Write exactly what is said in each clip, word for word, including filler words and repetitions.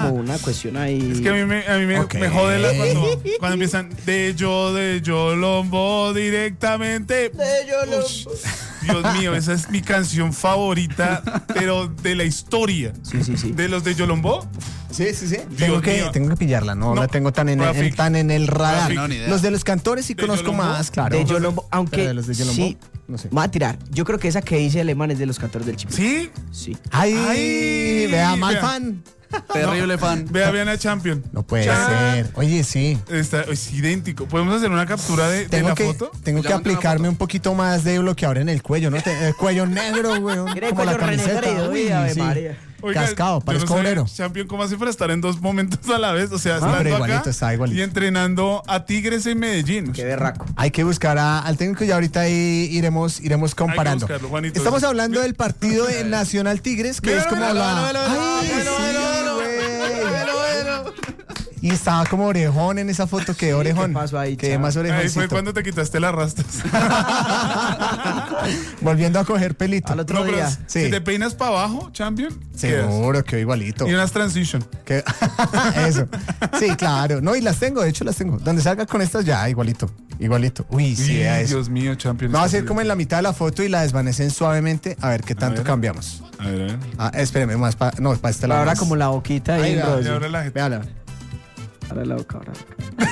como una cuestión ahí. Es que a mí me, a mí me, Okay. me jode la, cuando, cuando empiezan de yo, de Yolombo directamente. De Yolombo. Ush, Dios mío, esa es mi canción favorita, pero de la historia. Sí, sí, sí. De los de Yolombo. Sí, sí, sí. Dios Tengo que, mío. tengo que pillarla, no, No. la tengo tan en, en- Rafik. tan en el radar. Rafik. No, ni idea. Los de los cantores sí ¿De conozco Yolombo? más, claro. De Yolombo, aunque Pero de los de Yolombo, sí, no sé. me va a tirar. Yo creo que esa que dice alemán es de los cantores del Chipuco. ¿Sí? Sí. Ay, Ay, vea, mal vea. fan. Terrible fan. Vea, vean a Champion. No puede Ya. ser. Oye, sí. Está, es idéntico. ¿Podemos hacer una captura de, de Tengo la que, foto? tengo Ya que mandé una aplicarme foto. un poquito más de bloqueador en el cuello, ¿no? Te- El cuello negro, güey. Mira el Como la cuello camiseta. renegrido, Uy, uy, Ave sí. María. Oiga, Cascado, yo parezco no sé, obrero. Champion, ¿cómo hace para estar en dos momentos a la vez? O sea, pero estando igualito, acá está igualito. y entrenando a Tigres en Medellín. Qué berraco. Hay que buscar a- al técnico y ahorita ahí iremos, iremos comparando. buscarlo, Juanito. Estamos hablando del partido de Nacional Tigres, que Mira, es como mira, la... velo, velo, velo, Ay, velo, sí, velo, velo, güey. velo, velo. Y estaba como orejón en esa foto, que orejón. ¿qué pasó ahí, Que chavo? más Ahí fue orejoncito. cuando te quitaste las rastas. Volviendo a coger pelito. Al otro No, pero día. Sí. si te peinas para abajo, Champion, quedas. Seguro que igualito. Y unas transition. Que- Eso. Sí, claro. No, y las tengo, de hecho las tengo. Donde salga con estas ya, igualito. Igualito. Uy, sí, Y, vea eso. Dios mío, Champion. Vamos a está hacer como en la mitad de la foto y la desvanecen suavemente a ver qué tanto ver. cambiamos. A ver, a ver. Ah, espéreme, más para. No, para este lado. Ahora más. como la boquita Ahí ahí, va, bro. Y ahora la gente. Véala. Ahora la boca, ahora la boca.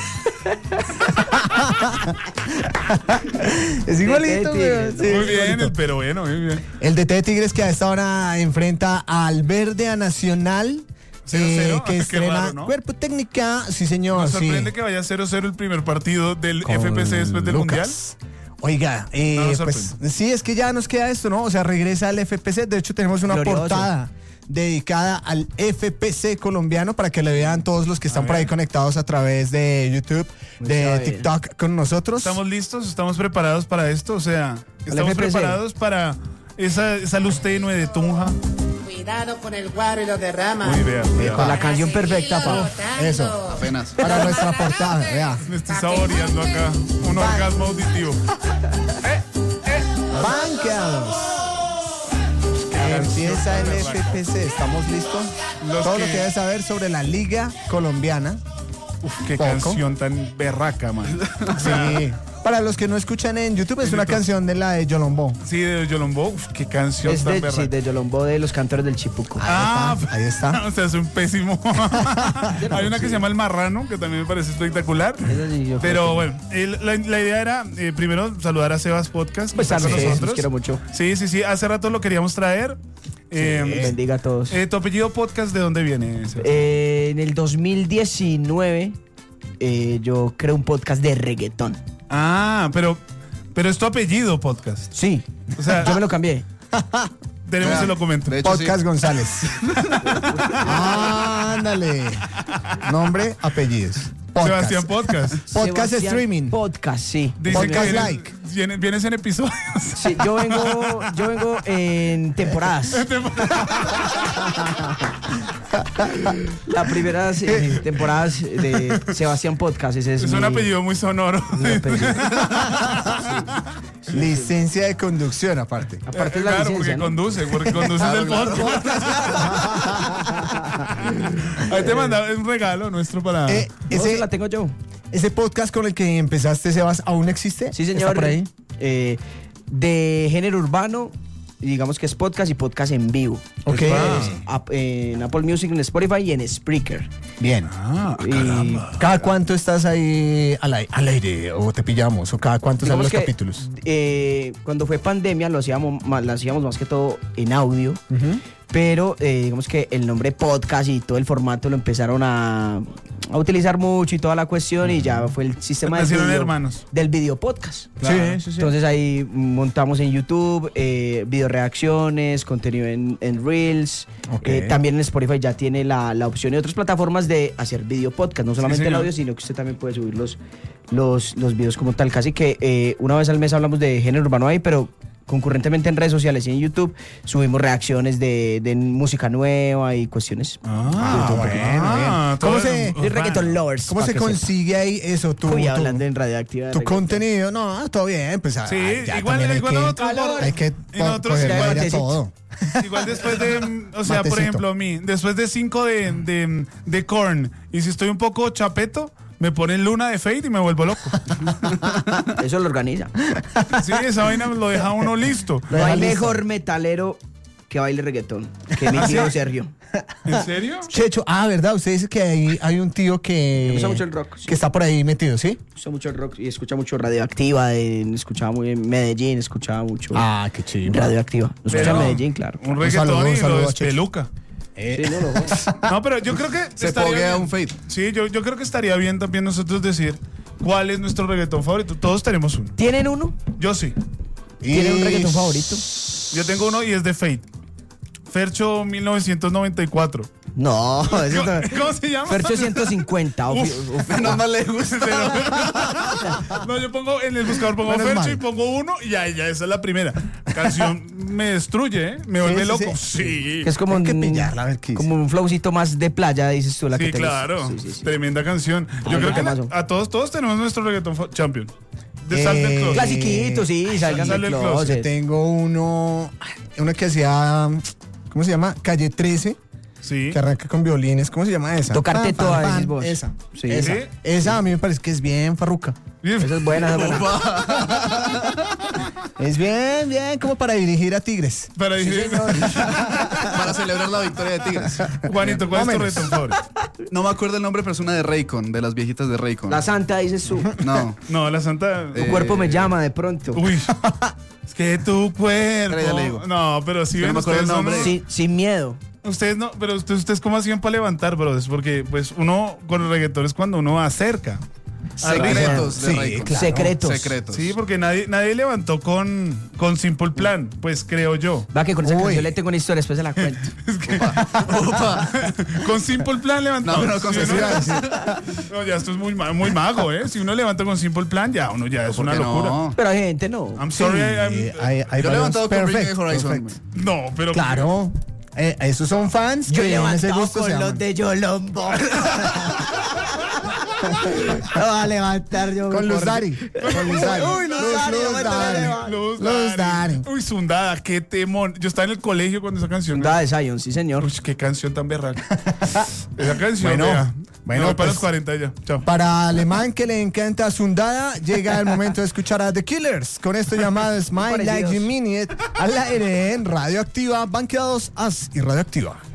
Es igualito, De- güey. de Tigres, Sí, Muy es bien, igualito. el- pero bueno, muy bien. El D T de Tigres que a esta hora enfrenta al Verde a Nacional. Cero, eh, cero. que Qué estrena raro, ¿no? Cuerpo Técnica. Sí, señor. Nos sí. sorprende que vaya cero cero el primer partido del Con F P C después del Lucas. Oiga, eh, No nos pues sorprende. sí, es que ya nos queda esto, ¿no? O sea, regresa al F P C. De hecho, tenemos una Glorioso. portada dedicada al F P C colombiano para que le vean todos los que están A por ahí ver. conectados a través de YouTube, Muy de suave. TikTok con nosotros. ¿Estamos listos? ¿Estamos preparados para esto? O sea, ¿estamos F P C. preparados para esa, esa luz tenue de Tunja? Cuidado con el guaro y lo derrama. Muy bien, Con vea. la canción perfecta, pa. Eso. Apenas. Para nuestra portada, vea. Me estoy saboreando acá un orgasmo auditivo. Banqueados. Empieza el F P C, ¿estamos listos? Los Todo que- lo que debes saber sobre la Liga Colombiana. Uf, qué Poco. canción tan berraca, man. Sí. Para los que no escuchan en YouTube, es En una YouTube. canción de la de Yolombo. Sí, de Yolombo. Uf, qué canción Es tan de, berraca. sí, de Yolombo, de los cantores del Chipuco. Ah, Ahí está. O sea, es un pésimo. Hay una que se llama El Marrano, que también me parece espectacular. Esa sí, yo creo Pero que- bueno, el- la, la idea era eh, primero saludar a Sebas Podcast. que Pues está con también, nosotros. los quiero mucho. Sí, sí, sí. Hace rato lo queríamos traer. Eh, Bendiga a todos. eh, ¿Tu apellido podcast de dónde viene? Sebas? Eh, en el dos mil diecinueve eh, yo creé un podcast de reggaetón. Ah, pero, pero es tu apellido podcast. Sí, O sea, yo me lo cambié. tenemos Vea, el documento. de hecho, sí. Podcast González. Ándale. Nombre, apellidos. Podcast. Sebastián Podcast. Podcast Sebastián streaming. Podcast, sí. Dice Podcast que vienes, like. vienes- vienes en episodios. Sí, yo vengo, yo vengo en temporadas. La primera eh, temporadas de Sebastián Podcast. Ese es, Es un mi- apellido muy sonoro. mi apellido. Licencia de conducción, aparte. Aparte es la Claro, licencia, porque ¿no? conduce, porque conduces el podcast. Ahí te manda un regalo nuestro para. Eh, No, ese, esa la tengo yo. ese podcast con el que empezaste, Sebas, ¿aún existe? Sí, ¿Está señor. por ahí? Eh, de género urbano, digamos que es podcast y podcast en vivo. Ok. Entonces, ap- en Apple Music, en Spotify y en Spreaker. Bien. Ah, Y ¿Cada cuánto estás ahí al, ai- al aire o te pillamos? ¿O cada cuánto salen digamos los que, capítulos? eh, cuando fue pandemia lo hacíamos, ma- lo hacíamos más que todo en audio. Pero eh, digamos que el nombre podcast y todo el formato lo empezaron a, a utilizar mucho y toda la cuestión y ya fue el sistema del Nacieron video, hermanos. del video podcast. Claro. Sí, sí, sí. Entonces ahí montamos en YouTube eh, video reacciones, contenido en, en Reels. Ok. Eh, también en Spotify ya tiene la, la opción y otras plataformas de hacer video podcast, no solamente el señor. audio, sino que usted también puede subir los, los, los videos como tal. Casi que eh, una vez al mes hablamos de género urbano ahí, pero concurrentemente en redes sociales y en YouTube subimos reacciones de, de música nueva y cuestiones. Ah, bueno, bien. todo ¿Cómo eso. se- De reggaeton lovers. ¿Cómo pa' se que sepa. consigue ahí eso? Tu, Uy, tu- hablando en radioactiva. de tu reggaetón. contenido. No, todo bien. Pues, Sí, ay, ya igual, también hay igual que, nosotros por- hay que y po- nosotros cogerle igual- aire a todo. Igual después de, o sea, por Matecito. ejemplo, a mí, después de cinco de, de, de Korn, y si estoy un poco chapeto, me ponen Luna de Fate y me vuelvo loco. Eso lo organiza. Sí, esa vaina lo deja uno listo. No deja hay listo. mejor metalero que baile reggaetón que mi tío Sergio. ¿En serio? Checho, ah, ¿verdad? Usted dice que hay, hay un tío que, Me gusta mucho el rock, sí. que está por ahí metido, ¿sí? Escucha mucho el rock y escucha mucho radioactiva. eh, escuchaba muy en Medellín, escuchaba mucho Ah, qué chido. radioactiva. Lo escucha Pero en Medellín, claro. Un Un reggaetón saludo, un y saludo lo a Checho. despeluca. Sí, no, no. No, pero yo creo que Se estaría foguea bien. un fade. Sí, yo, yo creo que estaría bien también nosotros decir cuál es nuestro reggaetón favorito. Todos tenemos uno. ¿Tienen uno? Yo sí. ¿Tienen un reggaetón favorito? Yo tengo uno y es de Fate. Fercho mil novecientos noventa y cuatro. No, eso ¿Cómo, no. cómo se llama? Fercho ciento cincuenta. Uf. obvio, uf. No, no le gusta. No, yo pongo en el buscador pongo Menos Fercho mal. y pongo uno y ya, ya, esa es la primera. Canción me destruye, ¿eh? Me vuelve sí, loco. sí. Sí. Que es como Hay que un, pillarla, a ver qué dice. como un flowcito más de playa, dices tú, la que Sí, te gusta. claro. Sí, sí, sí. Tremenda canción. Yo Ay, creo qué que la- temazo. a todos, todos tenemos nuestro reggaetón fo- champion. De Sal del Eh, Closet. Clasiquito, sí, salgan sal del del closet. closet. Tengo uno, uno que hacía, ¿cómo se llama? Calle trece, Sí. que arranca con violines. ¿Cómo se llama esa? Tocarte Fan, fan, toda, fan. decís vos. Esa, Sí. esa. ¿Sí? Esa a mí me parece que es bien farruca. Esa es buena, esa es buena. Es bien, bien, como para dirigir a Tigres. Para decir, Para celebrar la victoria de Tigres. Juanito, ¿cuál es tu Más o reggaetón favorito? No me acuerdo el nombre, pero es una de Raycon, de las viejitas de Raycon. La santa, dices tú. No. No, la Santa. Tu Eh, cuerpo me llama de pronto. Uy. Es que tu cuerpo. Pero ya le digo. No, pero si Yo ven no me acuerdo ustedes el son nombre. unos- Sin, sin miedo. Ustedes no, pero ustedes, ustedes cómo hacían para levantar, brothers, porque pues uno con el reggaetón es cuando uno acerca. Secretos de Sí, Raycon. claro. Secretos. Secretos. Sí, porque nadie, nadie levantó con, con Simple Plan, pues creo yo. Va que con esa Uy. canción le tengo una historia, después se la cuento. Opa. Con Simple Plan levantó. No, no, con Si uno- Simple No, ya esto es muy, ma- muy mago, ¿eh? Si uno levanta con Simple Plan, ya uno ya es ¿Por una qué locura. no? Pero hay gente, no. I'm sorry, I- I'm- Eh, hay, hay Yo he varios- levantado con Bring Me perfecto, Horizon. perfecto. no, pero. Claro. Eh, esos son fans Yo he que en ese levantado gusto se con los aman. de Yolombo. No va a levantar yo. Con Luz por- Dari. Con Luz Dari. Uy, Luz Dari, Luz no me Dari. toca Luz Luz Dari. Dari. Uy, Sundada, qué temón. Yo estaba en el colegio cuando esa canción. Da de Zion, sí, señor. Uy, qué canción tan berraca. Esa canción, Bueno, vea. bueno, Me voy para pues- los cuarenta ya. Chao. Para Alemán que le encanta Sundada, llega el momento de escuchar a The Killers con esto llamado Smile Like Parecidos. You Mean It al aire en Radioactiva, Banqueados As y Radioactiva.